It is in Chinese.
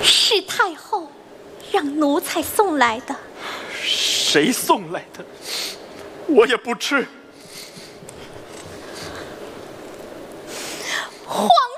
是太后让奴才送来的。 谁送来的？我也不吃。 皇